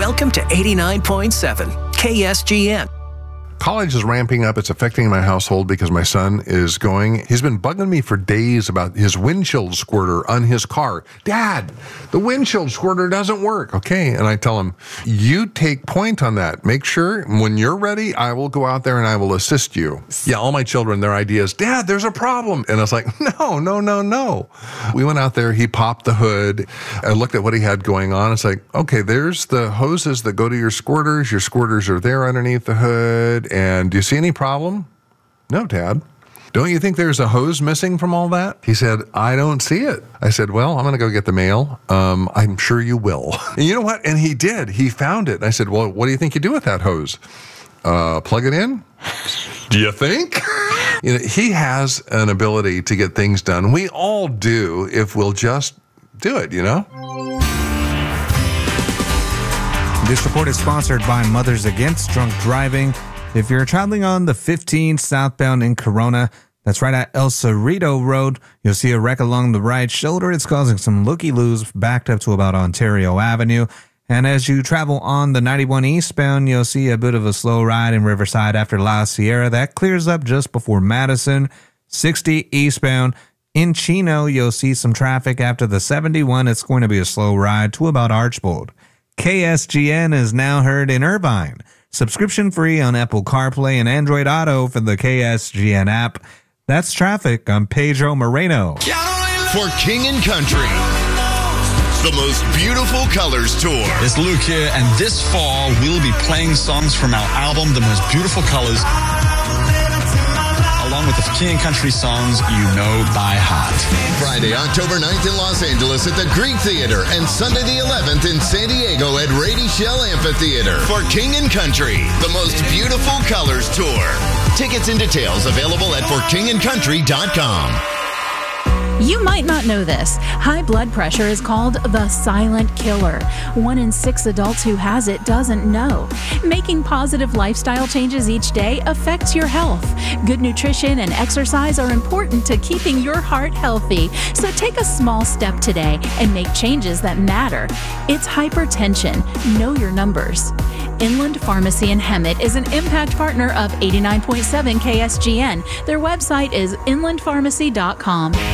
Welcome to 89.7 KSGN. College is ramping up. It's affecting my household because my son is going. He's been bugging me for days about his windshield squirter on his car. Dad, the windshield squirter doesn't work. Okay. And I tell him, you take point on that. Make sure when you're ready, I will go out there and I will assist you. Yeah, all my children, their idea is, Dad, there's a problem. And I was like, no. We went out there. He popped the hood. I looked at what he had going on. It's like, okay, there's the hoses that go to your squirters. Your squirters are there underneath the hood. And do you see any problem? No, Dad. Don't you think there's a hose missing from all that? He said, I don't see it. I said, well, I'm going to go get the mail. I'm sure you will. And you know what? And he did. He found it. And I said, well, what do you think you do with that hose? Plug it in? Do you think? You know, he has an ability to get things done. We all do if we'll just do it, you know? This report is sponsored by Mothers Against Drunk Driving. If you're traveling on the 15 southbound in Corona, that's right at El Cerrito Road, you'll see a wreck along the right shoulder. It's causing some looky-loos backed up to about Ontario Avenue. And as you travel on the 91 eastbound, you'll see a bit of a slow ride in Riverside after La Sierra. That clears up just before Madison. 60 eastbound in Chino, you'll see some traffic after the 71. It's going to be a slow ride to about Archbold. KSGN is now heard in Irvine. Subscription free on Apple CarPlay and Android Auto for the KSGN app. That's traffic. I'm Pedro Moreno. For King and Country, the most beautiful colors tour. It's Luke here, and this fall we'll be playing songs from our album, The Most Beautiful Colors, along with the King and Country songs you know by heart. Friday, October 9th in Los Angeles at the Greek Theater and Sunday the 11th in San Diego at Rady Shell Amphitheater for King and Country, the most beautiful colors tour. Tickets and details available at forkingandcountry.com. You might not know this. High blood pressure is called the silent killer. 1 in 6 adults who has it doesn't know. Making positive lifestyle changes each day affects your health. Good nutrition and exercise are important to keeping your heart healthy. So take a small step today and make changes that matter. It's hypertension. Know your numbers. Inland Pharmacy in Hemet is an impact partner of 89.7 KSGN. Their website is inlandpharmacy.com.